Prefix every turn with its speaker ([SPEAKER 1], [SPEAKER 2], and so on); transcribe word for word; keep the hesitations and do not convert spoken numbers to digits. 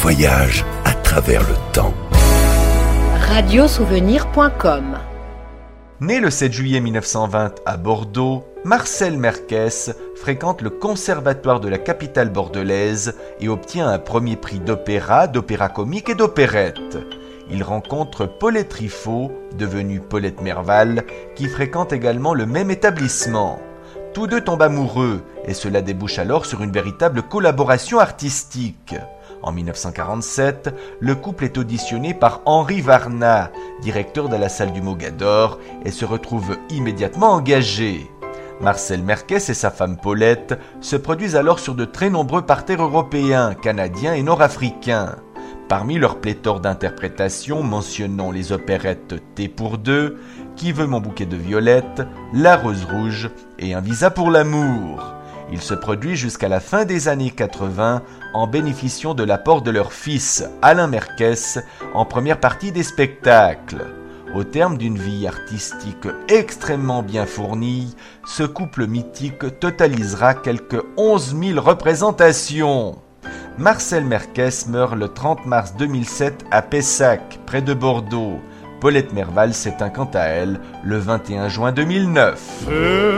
[SPEAKER 1] voyage à travers le temps.
[SPEAKER 2] radiosouvenir point com.
[SPEAKER 3] Né le sept juillet mille neuf cent vingt à Bordeaux, Marcel Merkès fréquente le conservatoire de la capitale bordelaise et obtient un premier prix d'opéra, d'opéra comique et d'opérette. Il rencontre Paulette Triffaut, devenue Paulette Merval, qui fréquente également le même établissement. Tous deux tombent amoureux et cela débouche alors sur une véritable collaboration artistique. En mille neuf cent quarante-sept, le couple est auditionné par Henri Varnat, directeur de la salle du Mogador, et se retrouve immédiatement engagé. Marcel Merkès et sa femme Paulette se produisent alors sur de très nombreux parterres européens, canadiens et nord-africains. Parmi leur pléthore d'interprétations mentionnons les opérettes Thé pour deux, Qui veut mon bouquet de violettes, La Rose rouge et Un visa pour l'amour. Ils se produisent jusqu'à la fin des années quatre-vingts en bénéficiant de l'apport de leur fils Alain Merkès en première partie des spectacles. Au terme d'une vie artistique extrêmement bien fournie, ce couple mythique totalisera quelques onze mille représentations. Marcel Merkès meurt le trente mars deux mille sept à Pessac, près de Bordeaux. Paulette Merval s'éteint quant à elle le vingt et un juin deux mille neuf.